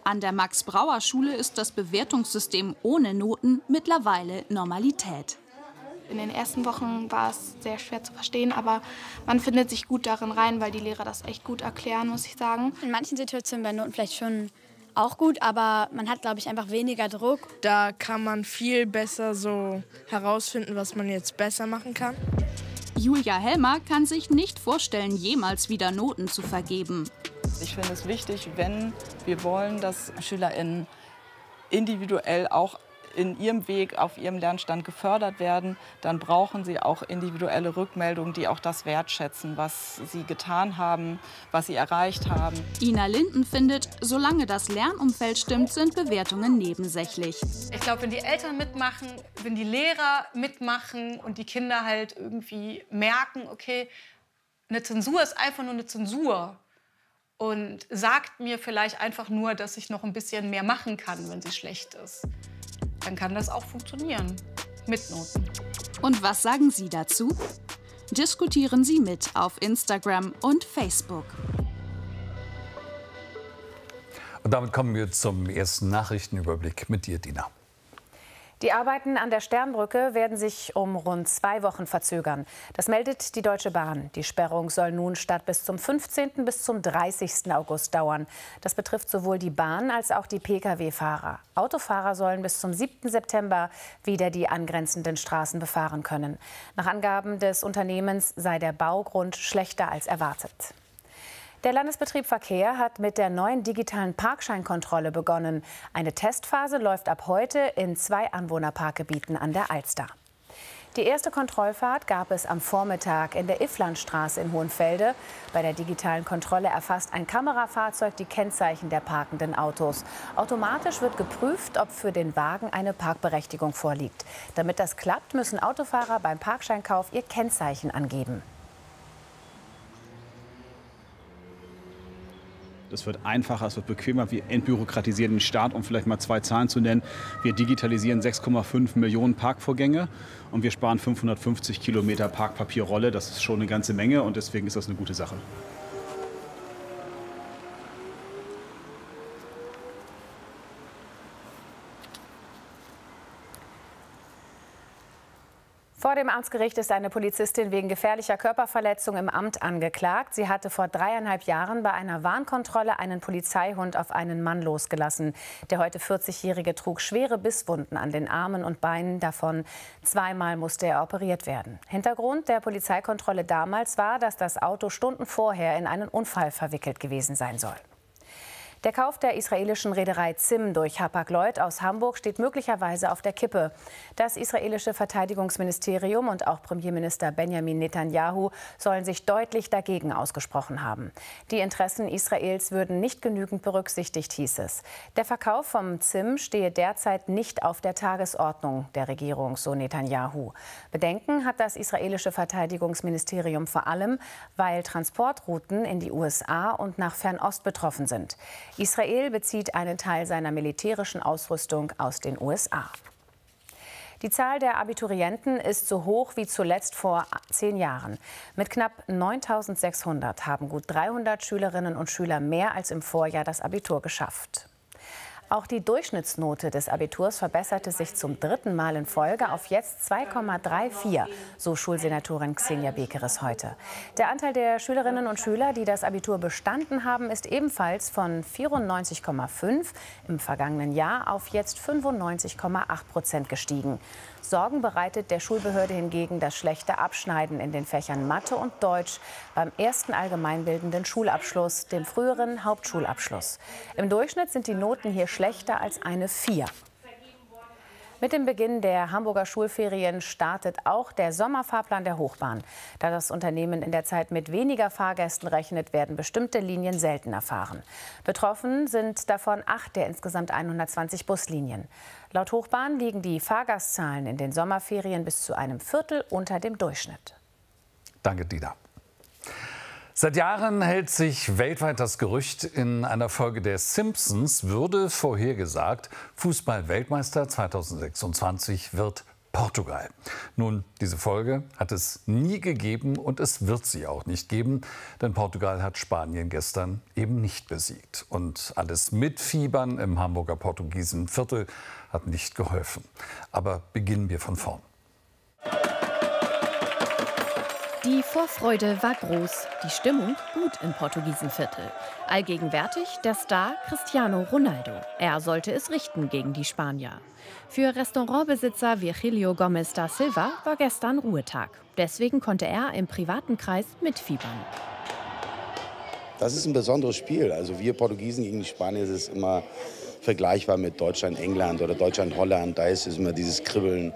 An der Max-Brauer-Schule ist das Bewertungssystem ohne Noten mittlerweile Normalität. In den ersten Wochen war es sehr schwer zu verstehen, aber man findet sich gut darin rein, weil die Lehrer das echt gut erklären, muss ich sagen. In manchen Situationen wären Noten vielleicht schon auch gut, aber man hat, glaube ich, einfach weniger Druck. Da kann man viel besser so herausfinden, was man jetzt besser machen kann. Julia Helmer kann sich nicht vorstellen, jemals wieder Noten zu vergeben. Ich finde es wichtig, wenn wir wollen, dass SchülerInnen individuell auch in ihrem Weg, auf ihrem Lernstand gefördert werden, dann brauchen sie auch individuelle Rückmeldungen, die auch das wertschätzen, was sie getan haben, was sie erreicht haben. Ina Linden findet, solange das Lernumfeld stimmt, sind Bewertungen nebensächlich. Ich glaube, wenn die Eltern mitmachen, wenn die Lehrer mitmachen und die Kinder halt irgendwie merken, okay, eine Zensur ist einfach nur eine Zensur und sagt mir vielleicht einfach nur, dass ich noch ein bisschen mehr machen kann, wenn sie schlecht ist, dann kann das auch funktionieren mit Noten. Und was sagen Sie dazu? Diskutieren Sie mit auf Instagram und Facebook. Und damit kommen wir zum ersten Nachrichtenüberblick mit dir, Dina. Die Arbeiten an der Sternbrücke werden sich um rund 2 Wochen verzögern. Das meldet die Deutsche Bahn. Die Sperrung soll nun statt bis zum 15. bis zum 30. August dauern. Das betrifft sowohl die Bahn als auch die Pkw-Fahrer. Autofahrer sollen bis zum 7. September wieder die angrenzenden Straßen befahren können. Nach Angaben des Unternehmens sei der Baugrund schlechter als erwartet. Der Landesbetrieb Verkehr hat mit der neuen digitalen Parkscheinkontrolle begonnen. Eine Testphase läuft ab heute in 2 Anwohnerparkgebieten an der Alster. Die erste Kontrollfahrt gab es am Vormittag in der Ifflandstraße in Hohenfelde. Bei der digitalen Kontrolle erfasst ein Kamerafahrzeug die Kennzeichen der parkenden Autos. Automatisch wird geprüft, ob für den Wagen eine Parkberechtigung vorliegt. Damit das klappt, müssen Autofahrer beim Parkscheinkauf ihr Kennzeichen angeben. Es wird einfacher, es wird bequemer, wir entbürokratisieren den Staat, um vielleicht mal 2 Zahlen zu nennen. Wir digitalisieren 6,5 Millionen Parkvorgänge und wir sparen 550 Kilometer Parkpapierrolle. Das ist schon eine ganze Menge und deswegen ist das eine gute Sache. Vor dem Amtsgericht ist eine Polizistin wegen gefährlicher Körperverletzung im Amt angeklagt. Sie hatte vor 3,5 Jahren bei einer Warnkontrolle einen Polizeihund auf einen Mann losgelassen. Der heute 40-Jährige trug schwere Bisswunden an den Armen und Beinen. Davon 2-mal musste er operiert werden. Hintergrund der Polizeikontrolle damals war, dass das Auto Stunden vorher in einen Unfall verwickelt gewesen sein soll. Der Kauf der israelischen Reederei ZIM durch Hapag-Lloyd aus Hamburg steht möglicherweise auf der Kippe. Das israelische Verteidigungsministerium und auch Premierminister Benjamin Netanyahu sollen sich deutlich dagegen ausgesprochen haben. Die Interessen Israels würden nicht genügend berücksichtigt, hieß es. Der Verkauf vom ZIM stehe derzeit nicht auf der Tagesordnung der Regierung, so Netanyahu. Bedenken hat das israelische Verteidigungsministerium vor allem, weil Transportrouten in die USA und nach Fernost betroffen sind. Israel bezieht einen Teil seiner militärischen Ausrüstung aus den USA. Die Zahl der Abiturienten ist so hoch wie zuletzt vor 10 Jahren. Mit knapp 9.600 haben gut 300 Schülerinnen und Schüler mehr als im Vorjahr das Abitur geschafft. Auch die Durchschnittsnote des Abiturs verbesserte sich zum 3. Mal in Folge auf jetzt 2,34, so Schulsenatorin Xenia Bekeres heute. Der Anteil der Schülerinnen und Schüler, die das Abitur bestanden haben, ist ebenfalls von 94,5 im vergangenen Jahr auf jetzt 95,8% gestiegen. Sorgen bereitet der Schulbehörde hingegen das schlechte Abschneiden in den Fächern Mathe und Deutsch beim ersten allgemeinbildenden Schulabschluss, dem früheren Hauptschulabschluss. Im Durchschnitt sind die Noten hier schlechter als eine 4. Mit dem Beginn der Hamburger Schulferien startet auch der Sommerfahrplan der Hochbahn. Da das Unternehmen in der Zeit mit weniger Fahrgästen rechnet, werden bestimmte Linien seltener fahren. Betroffen sind davon 8 der insgesamt 120 Buslinien. Laut Hochbahn liegen die Fahrgastzahlen in den Sommerferien bis zu einem Viertel unter dem Durchschnitt. Danke, Dina. Seit Jahren hält sich weltweit das Gerücht, in einer Folge der Simpsons würde vorhergesagt, Fußball-Weltmeister 2026 wird Portugal. Nun, diese Folge hat es nie gegeben und es wird sie auch nicht geben, denn Portugal hat Spanien gestern eben nicht besiegt. Und alles Mitfiebern im Hamburger Portugiesenviertel hat nicht geholfen. Aber beginnen wir von vorn. Die Vorfreude war groß, die Stimmung gut im Portugiesenviertel. Allgegenwärtig der Star Cristiano Ronaldo. Er sollte es richten gegen die Spanier. Für Restaurantbesitzer Virgilio Gomes da Silva war gestern Ruhetag. Deswegen konnte er im privaten Kreis mitfiebern. Das ist ein besonderes Spiel. Also wir Portugiesen gegen die Spanier, das ist immer vergleichbar mit Deutschland, England oder Deutschland, Holland. Da ist es immer dieses Kribbeln.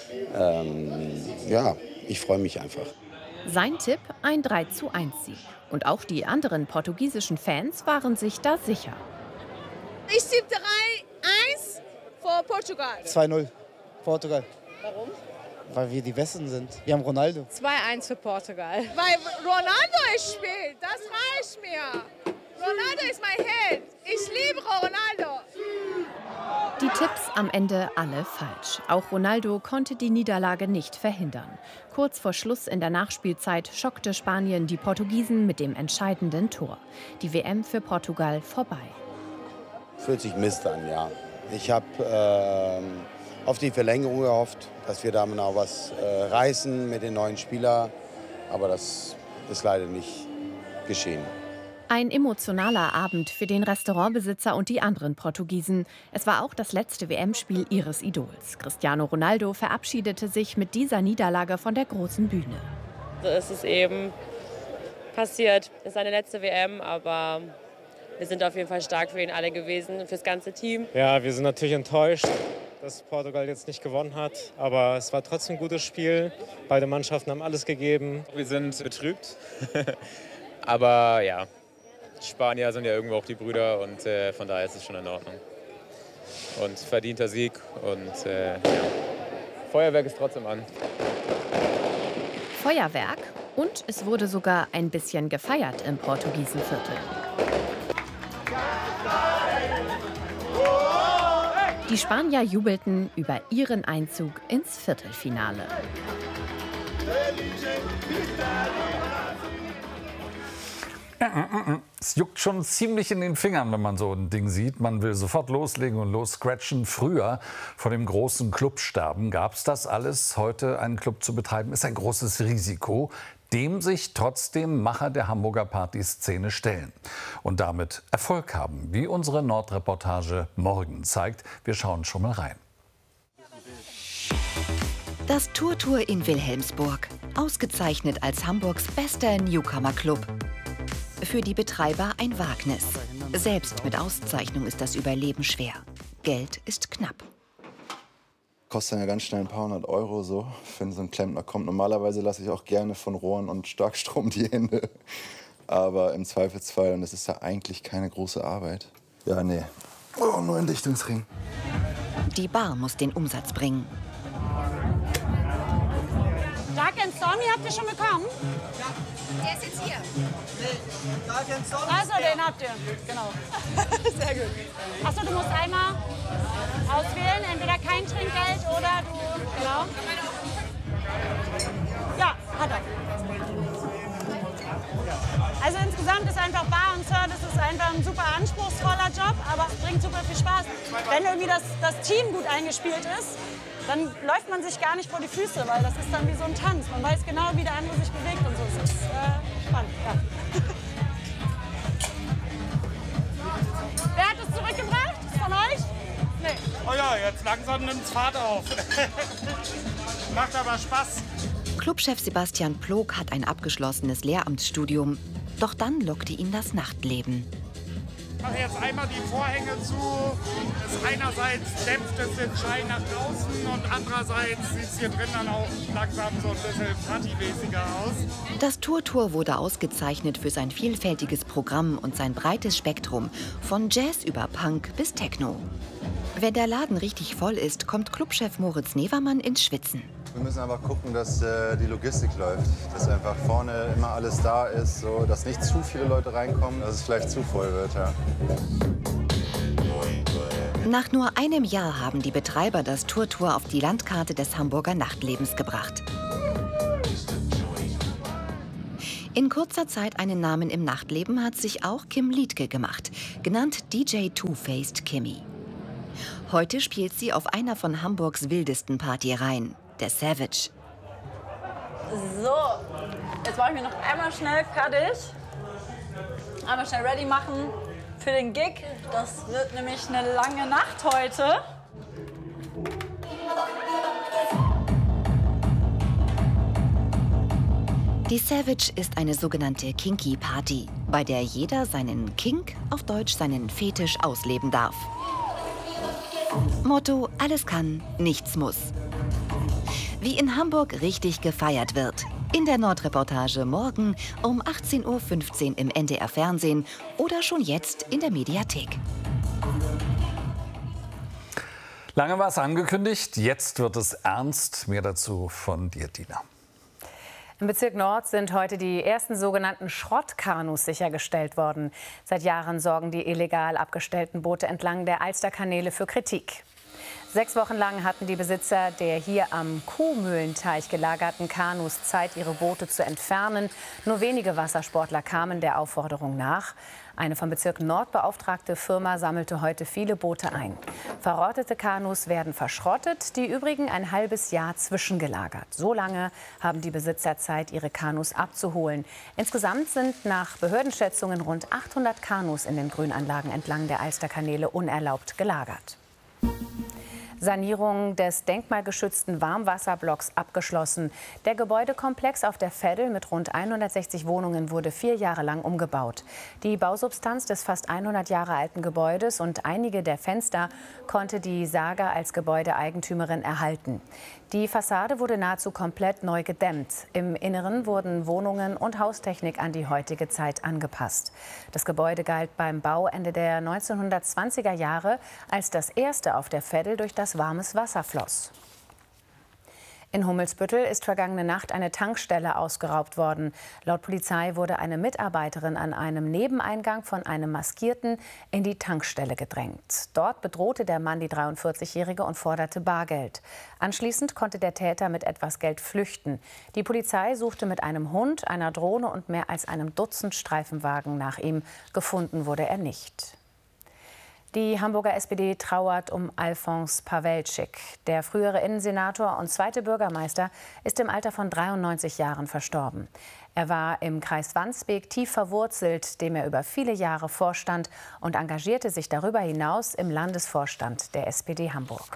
Ja, ich freue mich einfach. Sein Tipp, ein 3:1-Sieg. Und auch die anderen portugiesischen Fans waren sich da sicher. Ich tippe 3:1 für Portugal. 2:0 Portugal. Warum? Weil wir die Besten sind. Wir haben Ronaldo. 2:1 für Portugal. Weil Ronaldo spielt, das reicht mir. Ronaldo ist mein Held. Ich liebe Ronaldo. Die Tipps am Ende alle falsch. Auch Ronaldo konnte die Niederlage nicht verhindern. Kurz vor Schluss in der Nachspielzeit schockte Spanien die Portugiesen mit dem entscheidenden Tor. Die WM für Portugal vorbei. Fühlt sich Mist an, ja. Ich habe auf die Verlängerung gehofft, dass wir da noch was reißen mit den neuen Spielern. Aber das ist leider nicht geschehen. Ein emotionaler Abend für den Restaurantbesitzer und die anderen Portugiesen. Es war auch das letzte WM-Spiel ihres Idols. Cristiano Ronaldo verabschiedete sich mit dieser Niederlage von der großen Bühne. So ist es eben passiert. Es ist seine letzte WM, aber wir sind auf jeden Fall stark für ihn alle gewesen, fürs ganze Team. Ja, wir sind natürlich enttäuscht, dass Portugal jetzt nicht gewonnen hat. Aber es war trotzdem ein gutes Spiel. Beide Mannschaften haben alles gegeben. Wir sind betrübt, aber ja. Die Spanier sind ja irgendwo auch die Brüder und von daher ist es schon in Ordnung. Und verdienter Sieg und ja. Feuerwerk ist trotzdem an. Feuerwerk und es wurde sogar ein bisschen gefeiert im Portugiesenviertel. Die Spanier jubelten über ihren Einzug ins Viertelfinale. Es juckt schon ziemlich in den Fingern, wenn man so ein Ding sieht. Man will sofort loslegen und losscratchen. Früher, vor dem großen Clubsterben, gab es das alles. Heute einen Club zu betreiben, ist ein großes Risiko, dem sich trotzdem Macher der Hamburger Partyszene stellen und damit Erfolg haben, wie unsere Nordreportage morgen zeigt. Wir schauen schon mal rein. Das Tour in Wilhelmsburg, ausgezeichnet als Hamburgs bester Newcomer-Club. Für die Betreiber ein Wagnis. Selbst mit Auszeichnung ist das Überleben schwer. Geld ist knapp. Kostet dann ja ganz schnell ein paar hundert Euro, so, wenn so ein Klempner kommt. Normalerweise lasse ich auch gerne von Rohren und Starkstrom die Hände. Aber im Zweifelsfall, und das ist ja eigentlich keine große Arbeit. Ja, nee. Oh, nur ein Dichtungsring. Die Bar muss den Umsatz bringen. Dark & Stormy habt ihr schon bekommen? Ja. Der ist jetzt hier. Also, den habt ihr. Genau. Sehr gut. Achso, du musst einmal auswählen, entweder kein Trinkgeld oder du. Genau. Ja, hat er. Also insgesamt ist einfach Bar und Service ist einfach ein super anspruchsvoller Job, aber es bringt super viel Spaß. Wenn irgendwie das Team gut eingespielt ist, dann läuft man sich gar nicht vor die Füße, weil das ist dann wie so ein Tanz. Man weiß genau, wie der andere sich bewegt und so. Das ist spannend, ja. Wer hat es zurückgebracht? Von euch? Nee. Oh ja, jetzt langsam nimmt's Fahrt auf. Macht aber Spaß. Clubchef Sebastian Plog hat ein abgeschlossenes Lehramtsstudium. Doch dann lockte ihn das Nachtleben. Ich mache jetzt einmal die Vorhänge zu. Einerseits dämpft es den Schein nach draußen und andererseits sieht es hier drin dann auch langsam so ein bisschen partymäßiger aus. Das Tour wurde ausgezeichnet für sein vielfältiges Programm und sein breites Spektrum, von Jazz über Punk bis Techno. Wenn der Laden richtig voll ist, kommt Clubchef Moritz Nevermann ins Schwitzen. Wir müssen einfach gucken, dass die Logistik läuft, dass einfach vorne immer alles da ist, so, dass nicht zu viele Leute reinkommen, dass es vielleicht zu voll wird. Ja. Nach nur einem Jahr haben die Betreiber das Tour auf die Landkarte des Hamburger Nachtlebens gebracht. In kurzer Zeit einen Namen im Nachtleben hat sich auch Kim Liedtke gemacht, genannt DJ Two-Faced Kimmy. Heute spielt sie auf einer von Hamburgs wildesten Partyreihen, der Savage. So, jetzt mache ich mir noch einmal schnell fertig. Einmal schnell ready machen für den Gig. Das wird nämlich eine lange Nacht heute. Die Savage ist eine sogenannte Kinky Party, bei der jeder seinen Kink, auf Deutsch seinen Fetisch, ausleben darf. Motto: alles kann, nichts muss. Wie in Hamburg richtig gefeiert wird. In der Nordreportage morgen um 18:15 Uhr im NDR Fernsehen oder schon jetzt in der Mediathek. Lange war es angekündigt, jetzt wird es ernst. Mehr dazu von dir, Dina. Im Bezirk Nord sind heute die ersten sogenannten Schrottkanus sichergestellt worden. Seit Jahren sorgen die illegal abgestellten Boote entlang der Alsterkanäle für Kritik. 6 Wochen lang hatten die Besitzer der hier am Kuhmühlenteich gelagerten Kanus Zeit, ihre Boote zu entfernen. Nur wenige Wassersportler kamen der Aufforderung nach. Eine vom Bezirk Nord beauftragte Firma sammelte heute viele Boote ein. Verrottete Kanus werden verschrottet, die übrigen ein halbes Jahr zwischengelagert. So lange haben die Besitzer Zeit, ihre Kanus abzuholen. Insgesamt sind nach Behördenschätzungen rund 800 Kanus in den Grünanlagen entlang der Alsterkanäle unerlaubt gelagert. Sanierung des denkmalgeschützten Warmwasserblocks abgeschlossen. Der Gebäudekomplex auf der Veddel mit rund 160 Wohnungen wurde 4 Jahre lang umgebaut. Die Bausubstanz des fast 100 Jahre alten Gebäudes und einige der Fenster konnte die Saga als Gebäudeeigentümerin erhalten. Die Fassade wurde nahezu komplett neu gedämmt. Im Inneren wurden Wohnungen und Haustechnik an die heutige Zeit angepasst. Das Gebäude galt beim Bau Ende der 1920er Jahre als das erste auf der Veddel, durch das warmes Wasser floss. In Hummelsbüttel ist vergangene Nacht eine Tankstelle ausgeraubt worden. Laut Polizei wurde eine Mitarbeiterin an einem Nebeneingang von einem Maskierten in die Tankstelle gedrängt. Dort bedrohte der Mann die 43-Jährige und forderte Bargeld. Anschließend konnte der Täter mit etwas Geld flüchten. Die Polizei suchte mit einem Hund, einer Drohne und mehr als einem Dutzend Streifenwagen nach ihm. Gefunden wurde er nicht. Die Hamburger SPD trauert um Alfons Pawelczyk. Der frühere Innensenator und zweite Bürgermeister ist im Alter von 93 Jahren verstorben. Er war im Kreis Wandsbek tief verwurzelt, dem er über viele Jahre vorstand, und engagierte sich darüber hinaus im Landesvorstand der SPD Hamburg.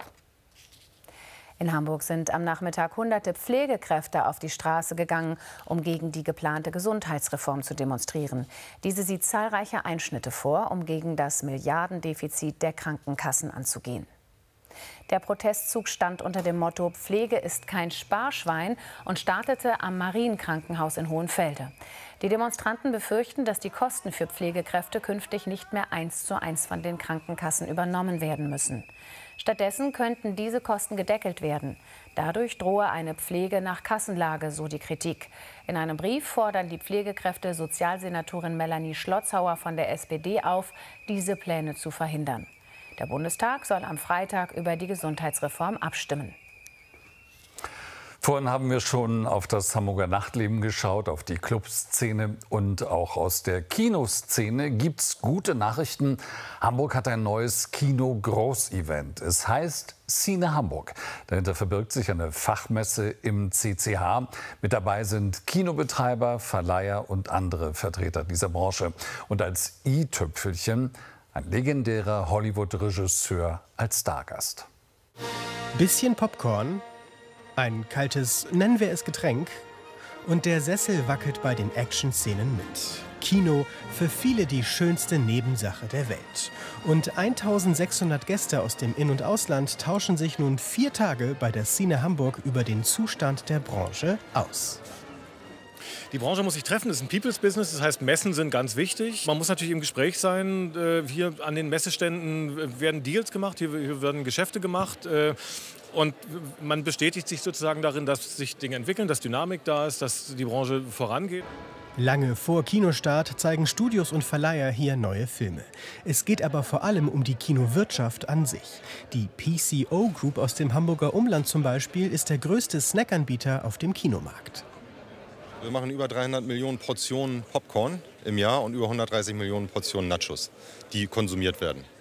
In Hamburg sind am Nachmittag hunderte Pflegekräfte auf die Straße gegangen, um gegen die geplante Gesundheitsreform zu demonstrieren. Diese sieht zahlreiche Einschnitte vor, um gegen das Milliardendefizit der Krankenkassen anzugehen. Der Protestzug stand unter dem Motto „Pflege ist kein Sparschwein“ und startete am Marienkrankenhaus in Hohenfelde. Die Demonstranten befürchten, dass die Kosten für Pflegekräfte künftig nicht mehr 1:1 von den Krankenkassen übernommen werden müssen. Stattdessen könnten diese Kosten gedeckelt werden. Dadurch drohe eine Pflege nach Kassenlage, so die Kritik. In einem Brief fordern die Pflegekräfte Sozialsenatorin Melanie Schlotzhauer von der SPD auf, diese Pläne zu verhindern. Der Bundestag soll am Freitag über die Gesundheitsreform abstimmen. Vorhin haben wir schon auf das Hamburger Nachtleben geschaut, auf die Clubszene und auch aus der Kinoszene gibt's gute Nachrichten. Hamburg hat ein neues Kino-Groß-Event. Es heißt Cine Hamburg. Dahinter verbirgt sich eine Fachmesse im CCH. Mit dabei sind Kinobetreiber, Verleiher und andere Vertreter dieser Branche. Und als i-Tüpfelchen ein legendärer Hollywood-Regisseur als Stargast. Bisschen Popcorn, ein kaltes, nennen wir es Getränk, und der Sessel wackelt bei den Action-Szenen mit. Kino, für viele die schönste Nebensache der Welt. Und 1600 Gäste aus dem In- und Ausland tauschen sich nun 4 Tage bei der Cine Hamburg über den Zustand der Branche aus. Die Branche muss sich treffen, das ist ein People's Business, das heißt, Messen sind ganz wichtig. Man muss natürlich im Gespräch sein. Hier an den Messeständen werden Deals gemacht, hier werden Geschäfte gemacht. Und man bestätigt sich sozusagen darin, dass sich Dinge entwickeln, dass Dynamik da ist, dass die Branche vorangeht. Lange vor Kinostart zeigen Studios und Verleiher hier neue Filme. Es geht aber vor allem um die Kinowirtschaft an sich. Die PCO Group aus dem Hamburger Umland zum Beispiel ist der größte Snackanbieter auf dem Kinomarkt. Wir machen über 300 Millionen Portionen Popcorn im Jahr und über 130 Millionen Portionen Nachos, die konsumiert werden.